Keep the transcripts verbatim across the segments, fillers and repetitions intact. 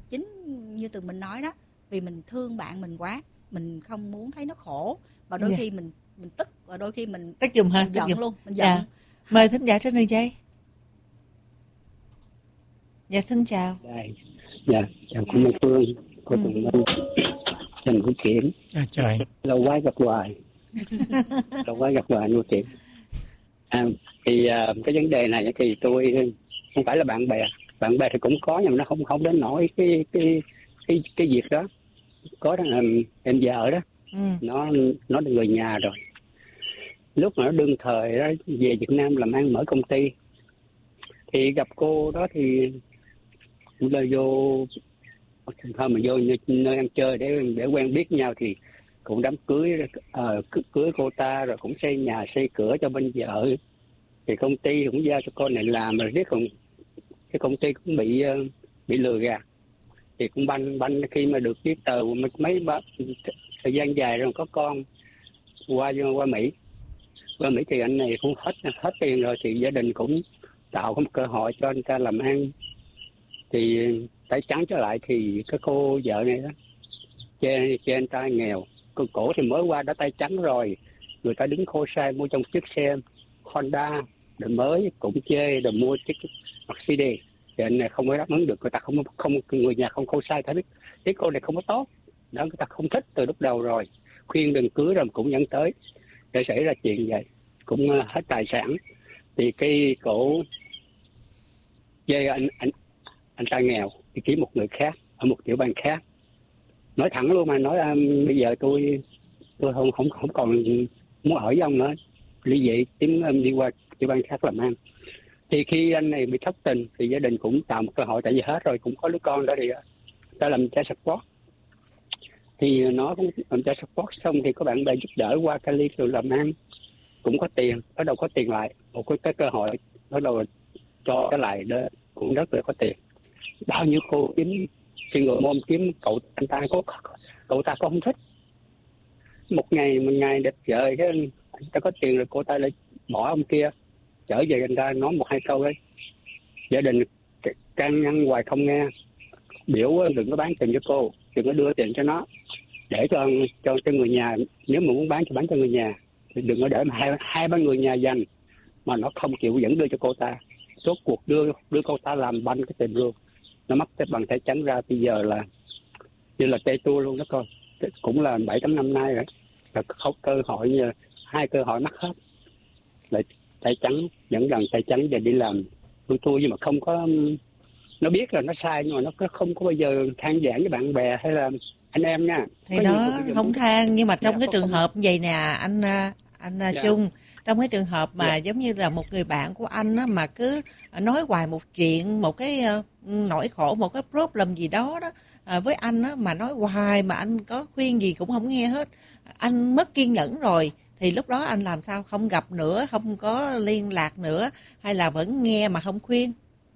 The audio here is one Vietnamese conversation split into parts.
chính như từ mình nói đó, vì mình thương bạn mình quá, mình không muốn thấy nó khổ, và đôi Dạ. khi mình mình tức, và đôi khi mình Tức giùm ha, mình tức giận giùm. luôn, mình giận. Dạ. Mời thính giả trên đường dây. Dạ xin chào. Dạ, dạ chào Dạ. cô Minh Phương, cô Ừ. Tùng Minh, Trần Hữu Kiểm. À, trời. Lâu quá gặp hoài. Lâu quá gặp hoài Hữu Kiểm. À, thì uh, cái vấn đề này thì tôi không phải là bạn bè, bạn bè thì cũng có nhưng mà nó không không đến nỗi cái cái cái cái việc đó. Có đó là em vợ đó, Ừ. nó nó là người nhà rồi. Lúc mà nó đương thời đó về Việt Nam làm ăn mở công ty, thì gặp cô đó thì là vô thôi mà vô nơi ăn chơi để để quen biết nhau, thì cũng đám cưới uh, cưới cô ta, rồi cũng xây nhà xây cửa cho bên vợ, thì công ty cũng giao cho con này làm, rồi riết còn cái công ty cũng bị uh, bị lừa gạt, thì cũng banh banh khi mà được viết tờ mấy, mấy thời gian dài rồi có con qua qua Mỹ qua Mỹ thì anh này cũng hết hết tiền rồi, thì gia đình cũng tạo một cơ hội cho anh ta làm ăn, thì tay trắng trở lại thì cái cô vợ này đó chê chê anh ta nghèo, cô cổ thì mới qua đã tay trắng rồi, người ta đứng khô sai mua trong chiếc xe Honda đời mới cũng chê, rồi mua chiếc Mercedes thì anh này không có đáp ứng được, người ta không không người nhà không khô sai, ta biết cái cô này không có tốt đó, người ta không thích từ lúc đầu rồi, khuyên đừng cưới rồi cũng dẫn tới để xảy ra chuyện vậy, cũng hết tài sản, thì cái cổ chê anh anh anh ta nghèo thì kiếm một người khác ở một tiểu bang khác, nói thẳng luôn mà nói um, bây giờ tôi tôi không không không còn muốn ở với ông nữa, ly dị kiếm um, đi qua tiểu bang khác làm ăn. Thì khi anh này bị thất tình thì gia đình cũng tạo một cơ hội, tại vì hết rồi cũng có đứa con đó, thì ta làm cha support, thì nó cũng làm cha support xong thì có bạn bè giúp đỡ qua Cali rồi làm ăn, cũng có tiền, bắt đầu có tiền lại, một cái, cái cơ hội bắt đầu cho cái lại đó cũng rất là có tiền. Bao nhiêu cô kiếm single mom kiếm cậu anh ta có cậu ta có không thích, một ngày một ngày đẹp trời cái anh ta có tiền rồi cô ta lại bỏ ông kia, trở về anh ta nói một hai câu đấy, gia đình can ngăn hoài không nghe, biểu đừng có bán tiền cho cô, đừng có đưa tiền cho nó, để cho cho cho người nhà, nếu mà muốn bán thì bán cho người nhà, đừng có để mà hai hai ba người nhà dành mà nó không chịu dẫn đưa cho cô ta, số cuộc đưa đưa cô ta làm banh cái tiền luôn, nó mất cái bằng tay trắng ra, bây giờ là như là tê tua luôn đó coi, cũng là bảy tám năm nay rồi, là không cơ hội như hai cơ hội mất hết, lại tay trắng dẫn dần tay trắng về đi làm tôi tôi nhưng mà không có, nó biết là nó sai nhưng mà nó không có bao giờ than vãn với bạn bè hay là anh em nha. Thì có đó không than, nhưng mà trong dạ, cái trường không... hợp vậy nè anh anh dạ. Trung, trong cái trường hợp mà dạ. giống như là một người bạn của anh á, mà cứ nói hoài một chuyện, một cái uh, nỗi khổ, một cái problem gì đó đó uh, với anh á, mà nói hoài mà anh có khuyên gì cũng không nghe hết, anh mất kiên nhẫn rồi, thì lúc đó anh làm sao? Không gặp nữa, không có liên lạc nữa, hay là vẫn nghe mà không khuyên?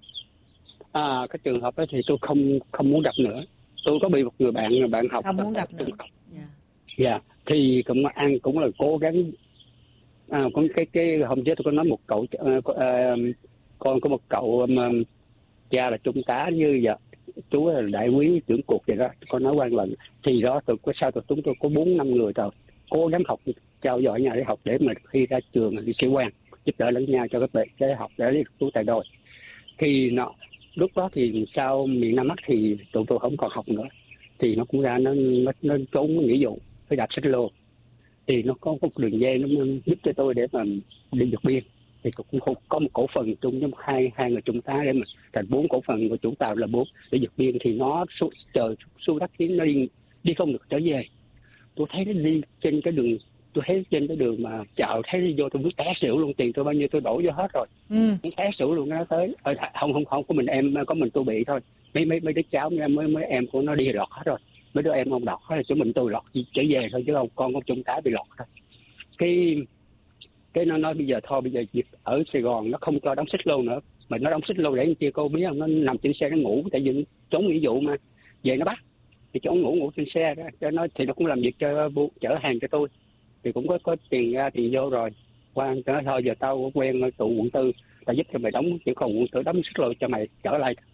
À, cái trường hợp đó thì tôi không không muốn gặp nữa. Tôi có bị một người bạn người bạn học không muốn gặp nữa. Dạ. Yeah. Thì cũng ăn cũng là cố gắng. À, có cái cái hôm trước tôi có nói một cậu uh, uh, con có một cậu um, cha là trung tá như vậy, chú là đại úy trưởng cục vậy đó, có nói quan lần thì đó tôi có sao tôi chúng tôi có bốn năm người rồi cố gắng học trao dồi nhà để học để mà khi ra trường đi sĩ quan giúp đỡ lẫn nhau cho các bạn để học để đi tu tài đôi. Thì nó lúc đó thì sau miền Nam mất thì tụi tôi không còn học nữa, thì nó cũng ra nó nó, nó trốn nghĩa vụ phải đạp xích lô, thì nó có một đường dây nó giúp cho tôi để mà đi vượt biên, thì cũng không có một cổ phần chung với hai hai người trung tá để mà thành bốn cổ phần của chủ tàu là bốn để vượt biên, thì nó su, chờ su đắc kiến nó đi đi không được trở về. Tôi thấy nó đi trên cái đường, tôi thấy trên cái đường mà chợ thấy đi vô tôi muốn té xỉu luôn, tiền tôi bao nhiêu tôi đổ vô hết rồi, ừ. muốn té xỉu luôn. Nó tới ờ, không không không có mình em có mình tôi bị thôi, mấy mấy mấy đứa cháu mấy mấy em của nó đi lọt hết rồi, mấy đứa em không lọt hết, chỉ mình tôi lọt trở về thôi, chứ không con con trung tá bị lọt thôi. Cái cái nó nói bây giờ thôi, bây giờ việc ở Sài Gòn nó không cho đóng xích lô nữa, mà nó đóng xích lô để chia cô biết không, nó nằm trên xe nó ngủ, tại vì trốn nghĩa vụ mà về nó bắt thì chỗ ngủ ngủ trên xe đó, cho nó thì nó cũng làm việc cho chở hàng cho tôi, thì cũng có có tiền ra tiền vô rồi. Qua nó thôi giờ tao quen tụ quận tư, tao giúp cho mày đóng, chỉ còn quận tư đóng xích lô cho mày trở lại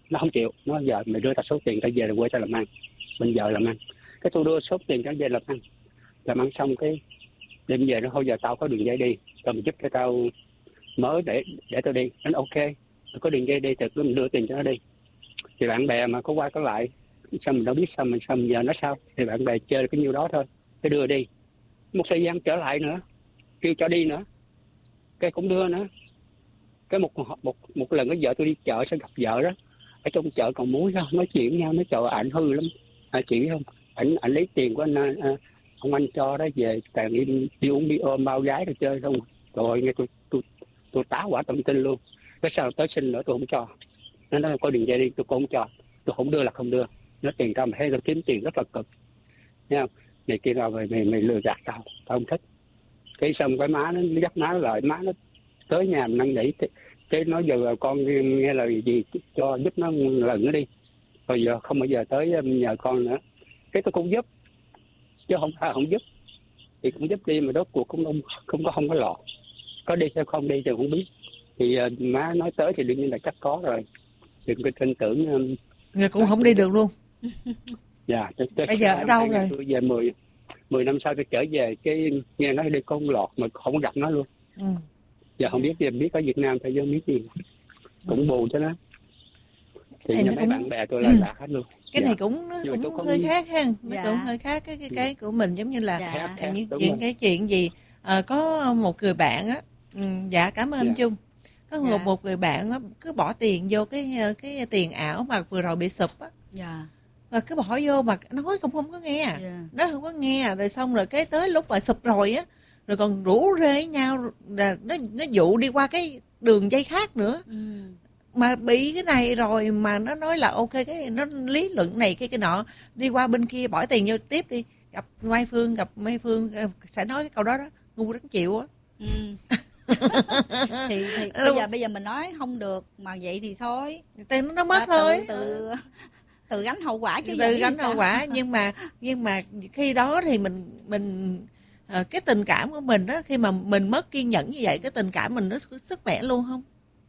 nó không chịu, nó giờ mày đưa tao số tiền tao về rồi quê tao làm ăn, bên giờ làm ăn. Cái tôi đưa số tiền cho về làm ăn, làm ăn xong cái đêm về nó thôi giờ tao có đường dây đi, tao giúp cho tao mới để để tao đi. Nó ok, có đường dây đi thì cứ mình đưa tiền cho nó đi. Thì bạn bè mà có qua có lại, sao mình đâu biết sao mình sao mình giờ nó sao, thì bạn bè chơi được cái nhiêu đó thôi, cái đưa đi. Một thời gian trở lại nữa, kêu cho đi nữa, cái cũng đưa nữa. Cái một một một lần cái vợ tôi đi chợ sẽ gặp vợ đó, ở trong chợ còn muối đó, nói chuyện với nhau, nói trời ảnh hư lắm, à, chị biết không, ảnh ảnh lấy tiền của anh à, ông anh cho đó về càng đi, đi uống bia ôm bao gái rồi chơi không. Rồi nghe tôi tôi tôi tá quả tâm tin luôn. Cái sau tới sinh nữa tôi không cho, nó nói có đường dây đi tôi cũng không cho, tôi không đưa là không đưa. Nó tiền tao mà hay tao kiếm tiền rất là cực, nghe không, này kia nào về mày mày lừa gạt tao, tao không thích. Cái xong cái má nó dắt má nó lại, má nó tới nhà mình năn nỉ, cái nói giờ con nghe lời gì cho giúp nó lần nữa đi, rồi giờ không bao giờ tới nhờ con nữa. Cái tôi cũng giúp chứ không phải không giúp, thì cũng giúp đi mà rốt cuộc cũng không không có không có lọt, có đi hay không đi thì không biết. Thì uh, má nói tới thì đương nhiên là chắc có rồi, đừng có tin tưởng. Um, Người cũng không đi được luôn. Dạ. Tới, tới bây giờ ở đâu rồi? Tôi về mười mười năm sau tôi trở về, cái nghe nói đi con lọt mà không gặp nó luôn. Ừ. Giờ không biết gì, biết ở Việt Nam phải vô biết gì, cũng buồn cho nó. Thì cái mấy cũng... bạn bè tôi là đã hết luôn. Cái dạ. này cũng nó cũng không... hơi khác ha, nó dạ. cũng hơi khác cái cái cái của mình, giống như là dạ. à, những chuyện rồi. Cái chuyện gì à, có một người bạn á, ừ, dạ cảm ơn dạ. Chung, có dạ. một một người bạn á, cứ bỏ tiền vô cái cái tiền ảo mà vừa rồi bị sụp á, dạ. và cứ bỏ vô mà nói cũng không có nghe, dạ. nó không có nghe, rồi xong rồi cái tới lúc mà sụp rồi á, rồi còn rủ rê nhau, là nó nó dụ đi qua cái đường dây khác nữa. Ừ. Mà bị cái này rồi mà nó nói là ok, cái nó lý luận này cái cái nọ, đi qua bên kia bỏ tiền vô tiếp đi, gặp Mai Phương, gặp Mai Phương sẽ nói cái câu đó đó, ngu đáng chịu á. Ừ. thì thì bây giờ bây giờ mình nói không được mà vậy thì thôi, tiền nó, nó mất à, thôi, từ, từ từ gánh hậu quả chứ, từ gánh hậu quả. nhưng mà nhưng mà khi đó thì mình mình cái tình cảm của mình đó, khi mà mình mất kiên nhẫn như vậy, cái tình cảm mình nó sức mẻ luôn không?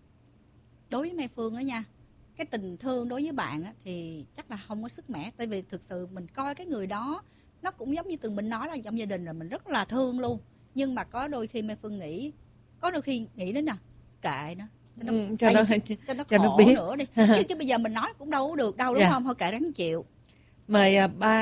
Đối với Mai Phương đó nha, cái tình thương đối với bạn á, thì chắc là không có sức mẻ. Tại vì thực sự mình coi cái người đó, nó cũng giống như từng mình nói là trong gia đình rồi mình rất là thương luôn. Nhưng mà có đôi khi Mai Phương nghĩ, có đôi khi nghĩ đến nè, kệ nó, cho nó, ừ, cho, nó cho nó cho khổ nó biết nữa đi. chứ, chứ bây giờ mình nói cũng đâu có được đâu, đúng dạ. không? Thôi kệ ráng chịu. Mời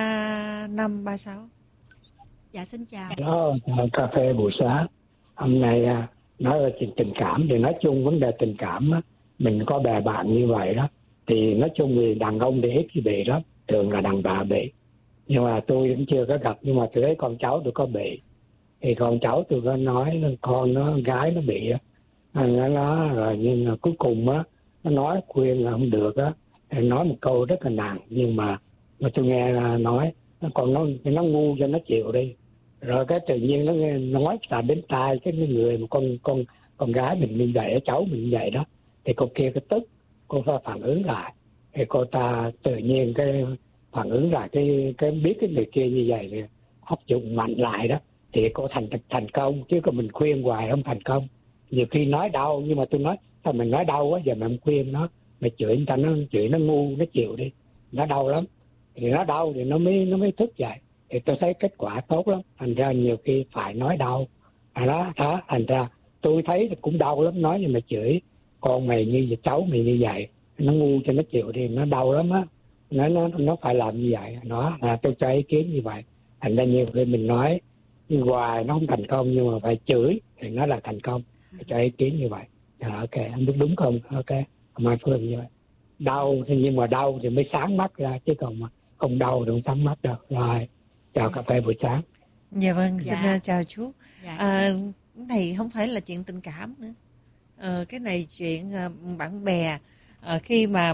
ba năm ba sáu. Dạ xin chào. Đó, cà phê buổi sáng. Hôm nay nói về chuyện tình cảm thì nói chung vấn đề tình cảm á, mình có bè bạn như vậy đó, thì nói chung thì đàn ông thì ít khi bị đó, thường là đàn bà bị. Nhưng mà tôi cũng chưa có gặp, nhưng mà tôi thấy con cháu tôi có bị. Thì con cháu tôi có nói con nó gái nó bị á, nó nó rồi nhưng mà cuối cùng á nó nói khuyên là không được á, nói một câu rất là nặng, nhưng mà mà tôi nghe nói còn nó nó ngu cho nó chịu đi. Rồi cái tự nhiên nó nghe nói là đến tai cái người mà con con con gái mình như vậy, cháu mình như vậy đó, thì cô kia cái tức, cô phải phản ứng lại, thì cô ta tự nhiên cái phản ứng lại, cái cái biết cái người kia như vậy thì áp dụng mạnh lại đó, thì cô thành thành công. Chứ còn mình khuyên hoài không thành công. Nhiều khi nói đau, nhưng mà tôi nói sao mình nói đau quá, giờ mình khuyên nó, mày chửi người ta, nó chửi nó ngu, nó chịu đi, nó đau lắm, thì nó đau thì nó mới nó mới thức dậy. Thì tôi thấy kết quả tốt lắm. Thành ra nhiều khi phải nói đau à đó, đó thành ra tôi thấy cũng đau lắm, nói nhưng mà chửi con mày như vậy, cháu mày như vậy, nó ngu cho nó chịu đi, nó đau lắm á, nó nó nó phải làm như vậy. Nó là tôi cho ý kiến như vậy. Thành ra nhiều khi mình nói hoài nó không thành công, nhưng mà phải chửi thì nó là thành công. Tôi cho ý kiến như vậy. À, ok, anh biết đúng không? Ok, Mai Phương như vậy. Đau thì nhưng mà đau thì mới sáng mắt ra, chứ còn mà không đau thì không sáng mắt đâu. Rồi, chào cà phê buổi sáng. Dạ vâng, dạ. xin chào chú. Dạ. À, cái này không phải là chuyện tình cảm nữa. À, cái này chuyện uh, bạn bè. À, khi mà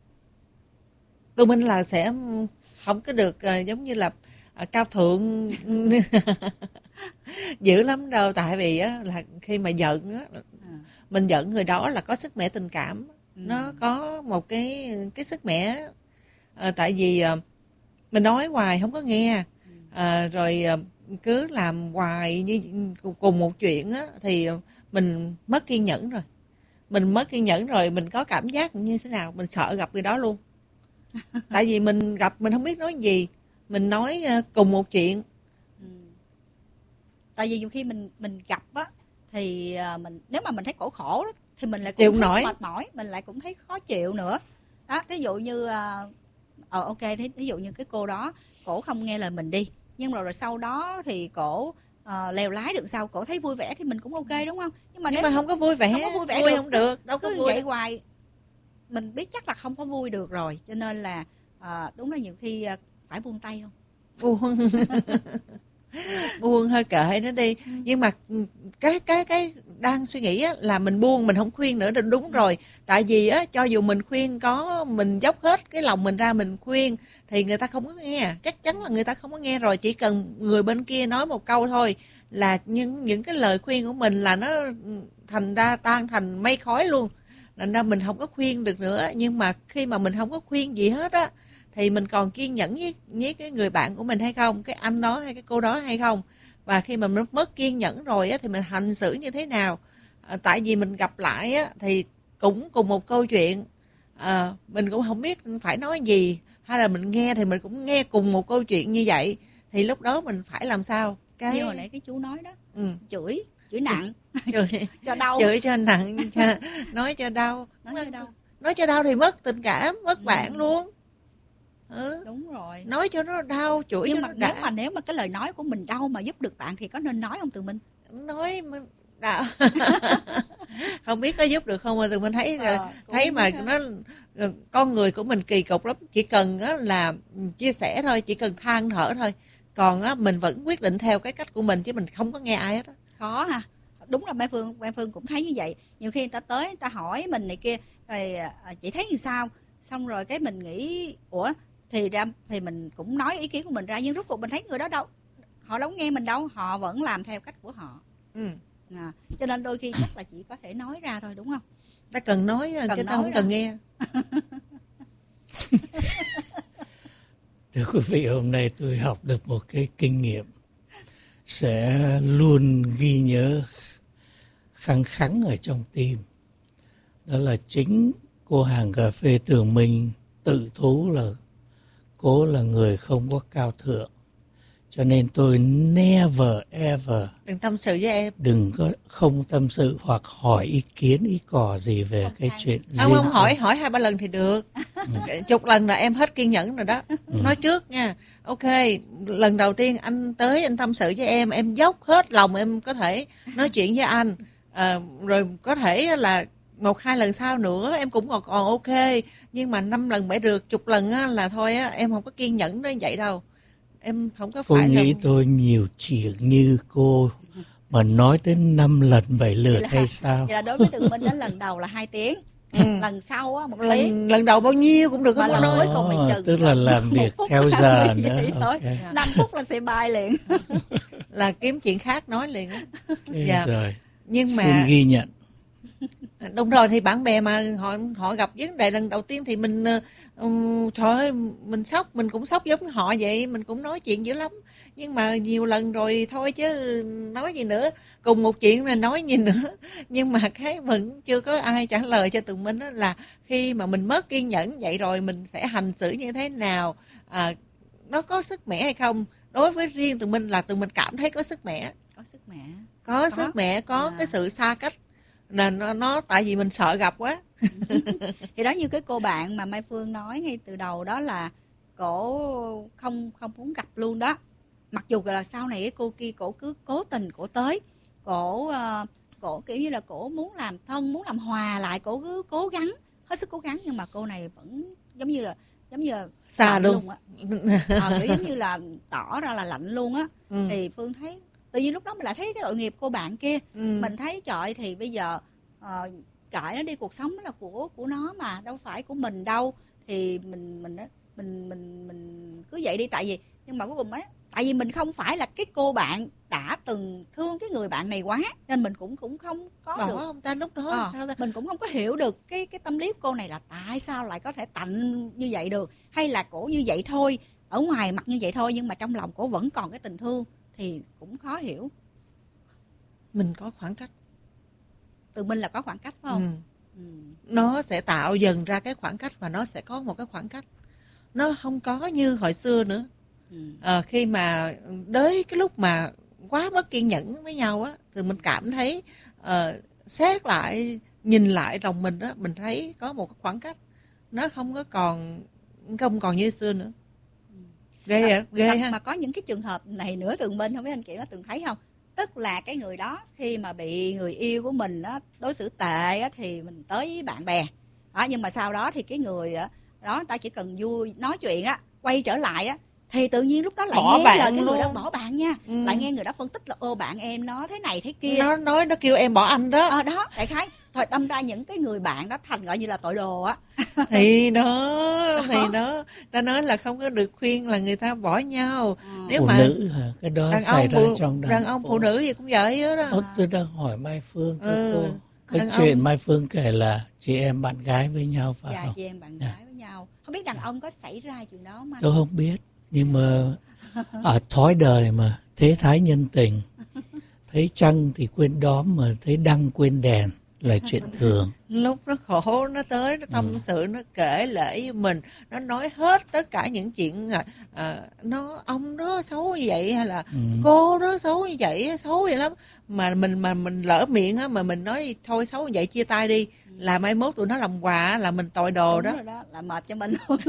tụi mình là sẽ không có được uh, giống như là uh, cao thượng dữ lắm đâu. Tại vì á, là khi mà giận á, à. mình giận người đó là có sức mẻ tình cảm. Ừ. Nó có một cái cái sức mẻ. À, tại vì uh, mình nói hoài không có nghe. À, rồi cứ làm hoài như cùng một chuyện á, thì mình mất kiên nhẫn rồi. mình mất kiên nhẫn rồi mình có cảm giác như thế nào? Mình sợ gặp người đó luôn. Tại vì mình gặp mình không biết nói gì, mình nói cùng một chuyện. Ừ. Tại vì nhiều khi mình mình gặp á thì mình nếu mà mình thấy cổ khổ đó, thì mình lại cũng chịu thấy nổi. mệt mỏi, mình lại cũng thấy khó chịu nữa. Đó, ví dụ như ờ uh, ok, thế ví dụ như cái cô đó cổ không nghe lời mình đi, nhưng rồi, rồi sau đó thì cổ uh, lèo lái được sao, cổ thấy vui vẻ thì mình cũng ok đúng không? Nhưng mà, nhưng mà không có vui vẻ, không có vui vẻ vui được, không được, đâu có cứ vui vậy hoài mình biết chắc là không có vui được rồi, cho nên là uh, đúng là nhiều khi uh, phải buông tay không? Buông buông hơi kệ nó đi. Ừ. Nhưng mà cái cái cái đang suy nghĩ á, là mình buông, mình không khuyên nữa, đúng ừ. rồi. Tại vì á, cho dù mình khuyên có mình dốc hết cái lòng mình ra mình khuyên thì người ta không có nghe, chắc chắn là người ta không có nghe rồi. Chỉ cần người bên kia nói một câu thôi là những những cái lời khuyên của mình là nó thành ra tan thành mây khói luôn, nên ra mình không có khuyên được nữa. Nhưng mà khi mà mình không có khuyên gì hết á thì mình còn kiên nhẫn với, với cái người bạn của mình hay không, cái anh đó hay cái cô đó hay không. Và khi mà mình mất kiên nhẫn rồi á, thì mình hành xử như thế nào. À, tại vì mình gặp lại á, thì cũng cùng một câu chuyện, à, mình cũng không biết phải nói gì, hay là mình nghe thì mình cũng nghe cùng một câu chuyện như vậy, thì lúc đó mình phải làm sao? Cái... như hồi nãy cái chú nói đó, ừ. chửi chửi nặng chửi cho đau, chửi cho nặng cho, nói cho đau, nói cho đau nói cho đau thì mất tình cảm, mất ừ. bạn luôn. Ừ. Đúng rồi, nói cho nó đau, chửi nhưng cho mà nó nếu đã. mà nếu mà cái lời nói của mình đau mà giúp được bạn thì có nên nói không Tường Minh? Nói đã. Không biết có giúp được không mà Tường Minh thấy ờ, thấy mà nó con người của mình kỳ cục lắm, chỉ cần á là chia sẻ thôi, chỉ cần than thở thôi, còn á mình vẫn quyết định theo cái cách của mình chứ mình không có nghe ai hết á. Khó ha. Đúng là Mai Phương, Mai Phương cũng thấy như vậy. Nhiều khi người ta tới người ta hỏi mình này kia rồi chị thấy như sao, xong rồi cái mình nghĩ ủa thì ra thì mình cũng nói ý kiến của mình ra, nhưng rốt cuộc mình thấy người đó đâu, họ đâu nghe mình đâu, họ vẫn làm theo cách của họ. Ừ. À, cho nên đôi khi chắc là chỉ có thể nói ra thôi, đúng không? Ta cần nói cần chứ ta không ra. Cần nghe. Thưa quý vị, hôm nay tôi học được một cái kinh nghiệm sẽ luôn ghi nhớ khăng khăng ở trong tim. Đó là chính cô hàng cà phê Tường Minh tự thú là cô là người không có cao thượng. Cho nên tôi never ever đừng tâm sự với em, đừng có không tâm sự hoặc hỏi ý kiến ý cò gì về không cái hay. Chuyện không không hỏi hỏi hai ba lần thì được. Ừ. Chục lần là em hết kiên nhẫn rồi đó. Ừ. Nói trước nha. Ok, lần đầu tiên anh tới anh tâm sự với em, em dốc hết lòng em có thể nói chuyện với anh, à, rồi có thể là một hai lần sau nữa em cũng còn còn ok, nhưng mà năm lần bảy được chục lần á, là thôi á, em không có kiên nhẫn đến vậy đâu. Em không có phải. Cô nghĩ là... tôi nhiều chuyện như cô mà nói đến năm lần bảy lượt là, hay sao? Vậy là đối với Tường Minh đó lần đầu là hai tiếng, ừ. lần sau á một lần, tiếng, lần đầu bao nhiêu cũng được, không có nói. Cuối cùng mình chừng tức là làm việc theo giờ nữa. Okay. năm phút là sẽ bay liền. Là kiếm chuyện khác nói liền. Okay, dạ. Rồi. Nhưng mà xin ghi nhận. Đúng rồi, thì bạn bè mà họ họ gặp vấn đề lần đầu tiên thì mình um, trời ơi, mình sốc, mình cũng sốc giống họ vậy, mình cũng nói chuyện dữ lắm. Nhưng mà nhiều lần rồi thôi chứ nói gì nữa, cùng một chuyện là nói gì nữa. Nhưng mà cái vẫn chưa có ai trả lời cho tụi mình đó là khi mà mình mất kiên nhẫn vậy rồi mình sẽ hành xử như thế nào, à, nó có sức mẻ hay không. Đối với riêng tụi mình là tụi mình cảm thấy có sức mẻ. Có sức mẻ. Có, có. sức mẻ, có à. Cái sự xa cách. Nên nó, nó tại vì mình sợ gặp quá. Thì đó, như cái cô bạn mà Mai Phương nói ngay từ đầu đó là cổ không không muốn gặp luôn đó. Mặc dù là sau này cái cô kia cổ cứ cố tình cổ tới, cổ uh, cổ kiểu như là cổ muốn làm thân, muốn làm hòa lại, cổ cứ cố gắng, hết sức cố gắng, nhưng mà cô này vẫn giống như là giống như là xa luôn, luôn á. À, kiểu giống như là tỏ ra là lạnh luôn á. Ừ. Thì Phương thấy tự nhiên lúc đó mình lại thấy cái tội nghiệp cô bạn kia. Ừ. Mình thấy trời, thì bây giờ uh, cãi nó đi, cuộc sống là của của nó mà đâu phải của mình đâu, thì mình mình mình mình mình cứ vậy đi. Tại vì nhưng mà cuối cùng ấy, tại vì mình không phải là cái cô bạn đã từng thương cái người bạn này quá, nên mình cũng cũng không có Bỏ được không ta lúc đó à, sao ta? Mình cũng không có hiểu được cái cái tâm lý của cô này là tại sao lại có thể tạnh như vậy được, hay là cổ như vậy thôi, ở ngoài mặt như vậy thôi, nhưng mà trong lòng cổ vẫn còn cái tình thương, thì cũng khó hiểu. Mình có khoảng cách. Từ mình là có khoảng cách phải không? Ừ. Ừ. Nó sẽ tạo dần ra cái khoảng cách và nó sẽ có một cái khoảng cách. Nó không có như hồi xưa nữa. Ừ. À, khi mà đến cái lúc mà quá mất kiên nhẫn với nhau á, thì mình cảm thấy uh, xét lại, nhìn lại lòng mình á, mình thấy có một cái khoảng cách. Nó không có còn không còn như xưa nữa. Ghê à, ghê mà, ha. mà có những cái trường hợp này nữa Tường Minh, không biết anh chị đã từng thấy không? Tức là cái người đó khi mà bị người yêu của mình đó, đối xử tệ đó, thì mình tới với bạn bè đó, nhưng mà sau đó thì cái người đó người ta chỉ cần vui nói chuyện á, quay trở lại á, thì tự nhiên lúc đó lại Bỏ nghe bạn lời cái luôn. người đó bỏ bạn nha. Ừ. Lại nghe người đó phân tích là ô bạn em nó thế này thế kia, Nó nói nó kêu em bỏ anh đó. ờ đó đại khái thôi, đâm ra những cái người bạn đó thành gọi như là tội đồ á. Thì đó, thì đó, ta nói là không có được khuyên là người ta bỏ nhau. Ừ. Nếu Phụ mà nữ hả? Cái đó đàn xảy ông, ra phụ, trong đàn, đàn ông phụ nữ gì cũng vậy hết đó. Ơ, tôi đang hỏi Mai Phương cơ Ừ, cô. Cái đàn chuyện ông. Mai Phương kể là chị em bạn gái với nhau phải Dạ, không? chị em bạn Dạ. gái với nhau. Không biết đàn ông có xảy ra chuyện đó không anh? Tôi không biết, nhưng mà ở thói đời mà, thế thái nhân tình, thấy trăng thì quên đóm, mà thấy đăng quên đèn là chuyện thường. Lúc nó khổ, nó tới, nó tâm Ừ. sự, nó kể lể với mình, nó nói hết tất cả những chuyện à, à, nó ông đó xấu như vậy, hay là Ừ. cô đó xấu như vậy, xấu vậy lắm. Mà mình mà mình lỡ miệng á, mà mình nói thôi xấu như vậy chia tay đi, là mai mốt tụi nó làm quà là mình tội đồ. Đúng đó. rồi đó, là mệt cho mình luôn.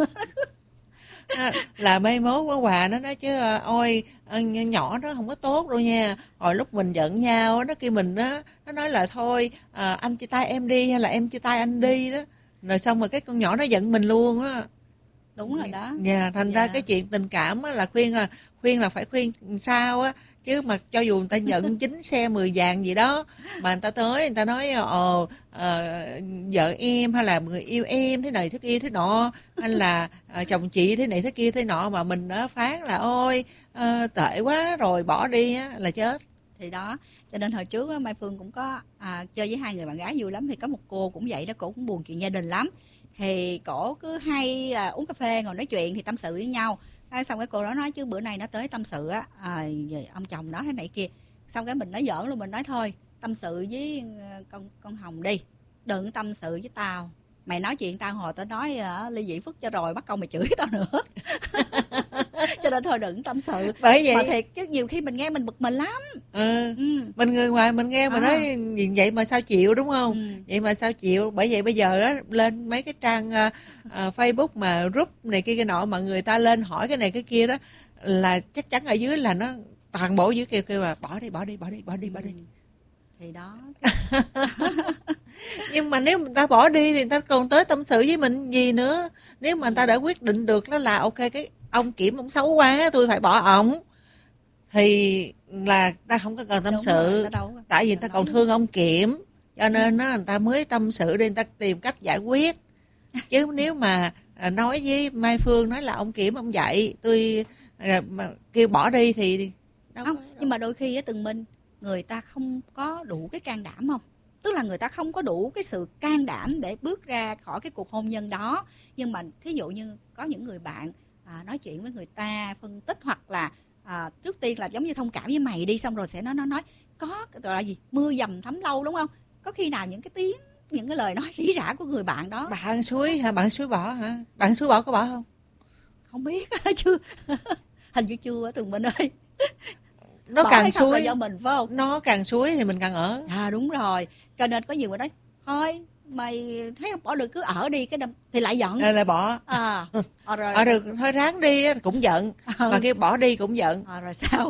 Là mai mốt nó quà nó nói chứ ôi nhỏ đó không có tốt đâu nha. Hồi lúc mình giận nhau nó kêu mình đó, nó nói là thôi à, anh chia tay em đi hay là em chia tay anh đi đó. Rồi xong rồi cái con nhỏ nó giận mình luôn á. Đúng rồi đó. Dạ, thành Dạ. ra cái chuyện tình cảm á, là khuyên là khuyên là phải khuyên sao á, chứ mà cho dù người ta nhận chín xe mười vàng gì đó mà người ta tới người ta nói ồ ờ, vợ em hay là người yêu em thế này thế kia thế nọ, hay là ờ, chồng chị thế này thế kia thế nọ, mà mình đã phán là ôi ờ, tệ quá rồi bỏ đi á, là chết. Thì đó, cho nên hồi trước á, Mai Phương cũng có à, chơi với hai người bạn gái vui lắm. Thì có một cô cũng vậy đó, cô cũng buồn chuyện gia đình lắm. Thì cổ cứ hay là uống cà phê ngồi nói chuyện thì tâm sự với nhau. Cái xong cái cô đó nói chứ bữa nay nó tới tâm sự á, à, về ông chồng đó thế này kia. Xong cái mình nói giỡn luôn, mình nói thôi tâm sự với con con Hồng đi, đừng tâm sự với tao. Mày nói chuyện tao hồi tao nói uh, ly dị phức cho rồi, bắt công mày chửi tao nữa. Cho nên thôi đừng tâm sự. Bởi vậy mà thiệt chứ nhiều khi mình nghe mình bực mình lắm. ừ. Ừ. Mình người ngoài mình nghe mình À. nói vậy mà sao chịu, đúng không? Ừ. Vậy mà sao chịu. Bởi vậy bây giờ đó lên mấy cái trang uh, uh, Facebook mà group này kia cái nọ mà người ta lên hỏi cái này cái kia đó, là chắc chắn ở dưới là nó toàn bộ dưới kêu kêu là bỏ đi bỏ đi bỏ đi bỏ đi bỏ đi. Ừ. Thì đó. Nhưng mà nếu người ta bỏ đi thì người ta còn tới tâm sự với mình gì nữa. Nếu mà người ta đã quyết định được đó là ok, cái ông Kiểm ông xấu quá tôi phải bỏ ổng, thì là ta không có cần tâm Đúng sự rồi, ta đâu có- tại vì người ta còn nói- thương ông Kiểm, cho nên đó, người ta mới tâm sự để người ta tìm cách giải quyết. Chứ nếu mà à, nói với Mai Phương nói là ông Kiểm ông dạy tôi à, mà kêu bỏ đi thì đâu Không, có- nhưng mà đôi khi á Tường Minh, người ta không có đủ cái can đảm không? Tức là người ta không có đủ cái sự can đảm để bước ra khỏi cái cuộc hôn nhân đó. Nhưng mà thí dụ như có những người bạn à, nói chuyện với người ta, phân tích, hoặc là à, trước tiên là giống như thông cảm với mày đi, xong rồi sẽ nói nói nói có gọi là gì, mưa dầm thấm lâu, đúng không? Có khi nào những cái tiếng, những cái lời nói rỉ rả của người bạn đó bạn suối hả? Bạn suối bỏ hả? Bạn suối bỏ có bỏ không? không biết chưa? Hình như chưa á Tường Minh ơi. Nó Bỏ càng hay không là suối, do mình phải không? nó càng suối thì mình càng ở. À đúng rồi, cho nên có nhiều người nói thôi mày thấy không bỏ được cứ ở đi, cái đâm thì lại giận. Rồi lại bỏ. À, à rồi. Ở được thôi ráng đi cũng giận, Ừ. mà kêu bỏ đi cũng giận. À, rồi sao?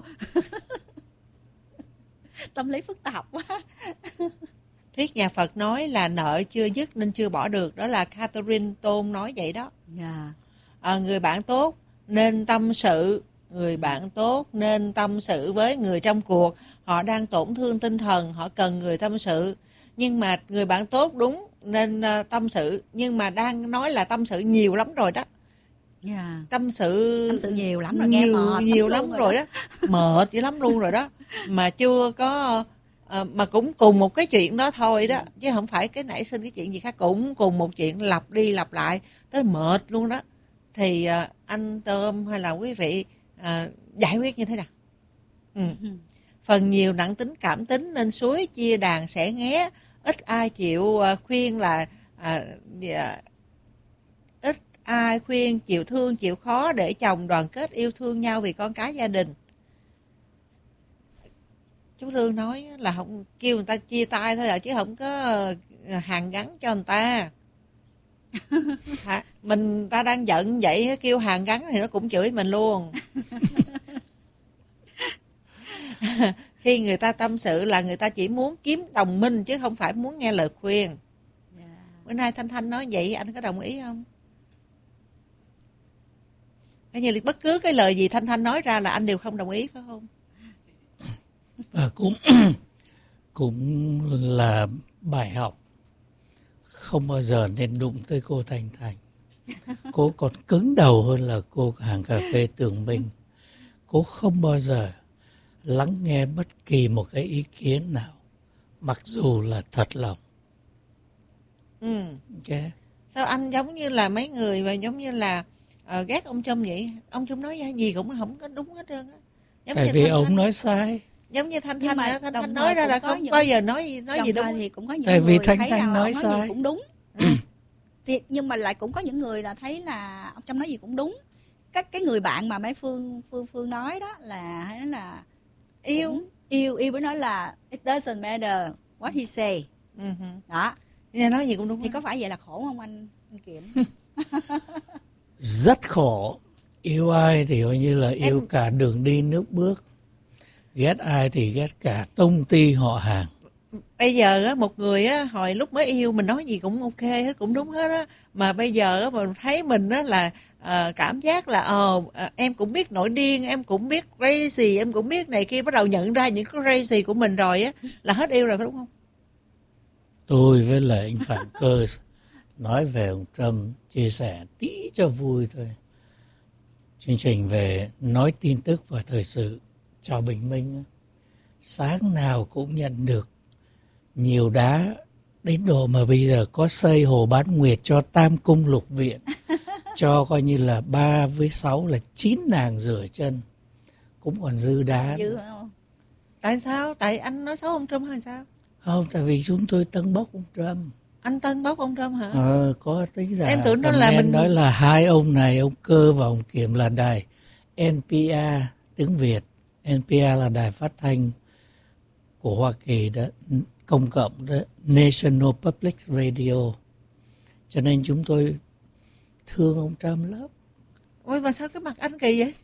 Tâm lý phức tạp quá. Thuyết nhà Phật nói là nợ chưa dứt nên chưa bỏ được, đó là Catherine Tôn nói vậy đó. Dạ. À, người bạn tốt nên tâm sự, người bạn tốt nên tâm sự với người trong cuộc. Họ đang tổn thương tinh thần, họ cần người tâm sự. Nhưng mà người bạn tốt đúng nên uh, tâm sự, nhưng mà đang nói là tâm sự nhiều lắm rồi đó. Dạ. Tâm sự Tâm sự nhiều lắm rồi, nghe nhiều, mệt nhiều lắm lắm luôn rồi rồi đó, mệt dữ lắm luôn rồi đó, mà chưa có à, mà cũng cùng một cái chuyện đó thôi đó, chứ không phải cái nảy sinh cái chuyện gì khác, cũng cùng một chuyện lặp đi lặp lại tới mệt luôn đó. Thì à, anh Tôm hay là quý vị à, giải quyết như thế nào? Ừ. Phần nhiều nặng tính cảm tính nên suối chia đàn sẽ nghé, ít ai chịu uh, khuyên là uh, yeah, ít ai khuyên chịu thương chịu khó để chồng đoàn kết yêu thương nhau vì con cái gia đình. Chú Rương nói là không kêu người ta chia tay thôi à, chứ không có hàn gắn cho người ta. Hả? Mình ta đang giận vậy kêu hàn gắn thì nó cũng chửi mình luôn. Khi người ta tâm sự là người ta chỉ muốn kiếm đồng minh chứ không phải muốn nghe lời khuyên. Yeah. Bữa nay Thanh Thanh nói vậy anh có đồng ý không? Cái như bất cứ cái lời gì Thanh Thanh nói ra là anh đều không đồng ý phải không? Và cũng cũng là bài học không bao giờ nên đụng tới cô Thanh Thanh. Cô còn cứng đầu hơn là cô hàng cà phê Tường Minh. Cô không bao giờ lắng nghe bất kỳ một cái ý kiến nào, mặc dù là thật lòng. Ừ. Okay. Sao anh giống như là mấy người mà giống như là uh, ghét ông Trump vậy? Ông Trump nói gì cũng không có đúng hết trơn á. Tại vì ông Thanh... nói sai. Giống như Thanh Thanh, Thanh, Thanh nói ra là không những... bao giờ nói nói gì đúng. Thì cũng có những Tại vì người Thanh thấy Thanh là nói nói sai gì cũng đúng. Thì, nhưng mà lại cũng có những người là thấy là ông Trump nói gì cũng đúng. Các cái người bạn mà mấy Phương Phương Phương nói đó là hay nói là yêu cũng, yêu yêu với nói là it doesn't matter what he say. Uh-huh. Đó. Nghe nói gì cũng đúng. Thì có phải vậy là khổ không anh anh Kiểm? Rất khổ. Yêu ai thì coi như là yêu em... cả đường đi nước bước. Ghét ai thì ghét cả tông ty họ hàng. Bây giờ á, một người á, hồi lúc mới yêu mình nói gì cũng ok hết, cũng đúng hết á. Mà bây giờ á, mình thấy mình á là uh, cảm giác là ờ uh, em cũng biết nổi điên, em cũng biết crazy, em cũng biết này kia, bắt đầu nhận ra những cái crazy của mình rồi á là hết yêu rồi, phải đúng không? Tôi với lại anh Phạm Cơ nói về ông Trump, chia sẻ tí cho vui thôi. Chương trình về nói tin tức và thời sự chào bình minh, sáng nào cũng nhận được nhiều đá, đến độ mà bây giờ có xây hồ Bán Nguyệt cho Tam Cung Lục Viện, cho coi như là ba với sáu là chín nàng rửa chân, cũng còn dư đá. Dư không? Tại sao? Tại anh nói xấu ông Trump hay sao? Không, tại vì chúng tôi tâng bốc ông Trump. Anh tân bốc ông Trump hả? Ờ, có tính là em tưởng đó là mình nói là hai ông này, ông Cơ và ông Kiểm là đài en pê rờ tiếng Việt. en pê rờ là đài phát thanh của Hoa Kỳ đó, công cộng đó, National Public Radio. Cho nên chúng tôi thương ông Trump lắm. Ôi mà sao cái mặt anh kỳ vậy?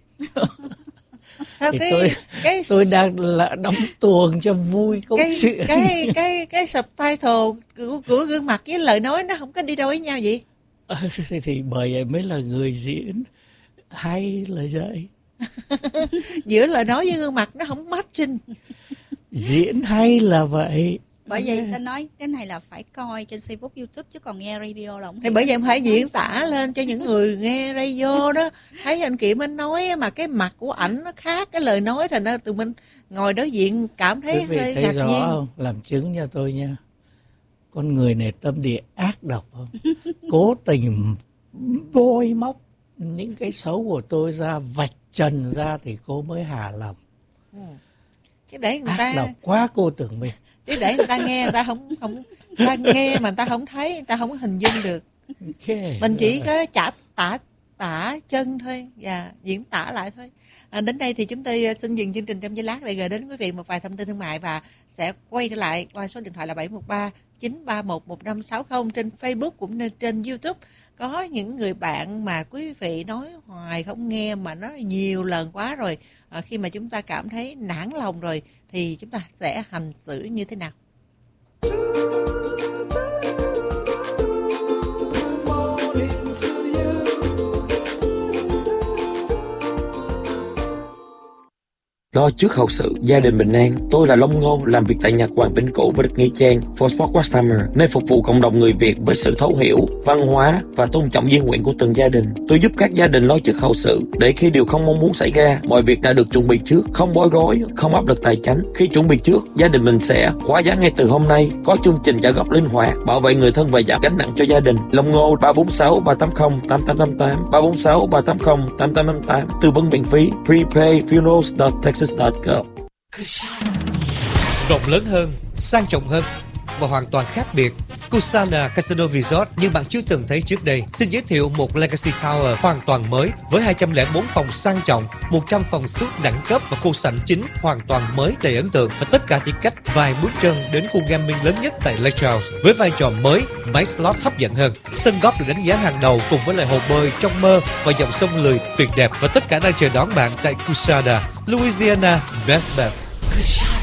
Sao cái, tôi, cái tôi đang là đóng tuồng cho vui câu cái, chuyện. Cái cái cái subtitle của, của gương mặt với lời nói nó không có đi đôi với nhau vậy? À, thì, thì bởi vậy mới là người diễn hay là vậy. Giữa lời nói với gương mặt nó không matching. Diễn hay là vậy. Bởi vậy ta nói cái này là phải coi trên Facebook, YouTube chứ còn nghe radio là không. Thì bởi vậy em phải diễn tả lên cho những người nghe radio đó. Thấy anh Kiểm anh nói mà cái mặt của ảnh nó khác cái lời nói, thành ra tụi mình ngồi đối diện cảm thấy hơi ngạc rõ nhiên. Không? Làm chứng cho tôi nha. Con người này tâm địa ác độc không? Cố tình bôi móc những cái xấu của tôi ra, vạch trần ra thì cô mới hả lòng. Ừ. Chứ để người ác ta độc quá cô tưởng mình. Chứ để người ta nghe người ta không không người ta nghe mà người ta không thấy, người ta không có hình dung được. Okay. Mình chỉ có chả tả tả chân thôi và diễn tả lại thôi. À, đến đây thì chúng tôi xin dừng chương trình trong giây lát để gửi đến quý vị một vài thông tin thương mại và sẽ quay trở lại qua số điện thoại là bảy một ba chín ba một một năm sáu không, trên Facebook cũng như trên YouTube. Có những người bạn mà quý vị nói hoài không nghe mà nói nhiều lần quá rồi, à, khi mà chúng ta cảm thấy nản lòng rồi thì chúng ta sẽ hành xử như thế nào? Lo trước hậu sự, gia đình bình an. Tôi là Long Ngô, làm việc tại nhà Hoàng Vĩnh Cửu và được Nghĩa Trang For Sport Customer, nơi phục vụ cộng đồng người Việt với sự thấu hiểu, văn hóa và tôn trọng di nguyện của từng gia đình. Tôi giúp các gia đình lo trước hậu sự để khi điều không mong muốn xảy ra, mọi việc đã được chuẩn bị trước, không bối rối, không áp lực tài chính. Khi chuẩn bị trước, gia đình mình sẽ khóa giá ngay từ hôm nay, có chương trình trả góp linh hoạt, bảo vệ người thân và giảm gánh nặng cho gia đình. Long Ngô ba bốn sáu ba tám không tám tám tám tám, ba bốn sáu ba tám không tám tám tám tám, tư vấn miễn phí. Prepay funerals dot texas dot gov. Rộng lớn hơn, sang trọng hơn, và hoàn toàn khác biệt. Kusana Casino Resort như bạn chưa từng thấy trước đây xin giới thiệu một Legacy Tower hoàn toàn mới với hai trăm lẻ bốn phòng sang trọng, một trăm phòng suite đẳng cấp và khu sảnh chính hoàn toàn mới đầy ấn tượng, và tất cả chỉ cách vài bước chân đến khu gaming lớn nhất tại Lake Charles với vai trò mới, máy slot hấp dẫn hơn, sân golf được đánh giá hàng đầu cùng với lại hồ bơi trong mơ và dòng sông lười tuyệt đẹp, và tất cả đang chờ đón bạn tại Kusana, Louisiana Best Bet.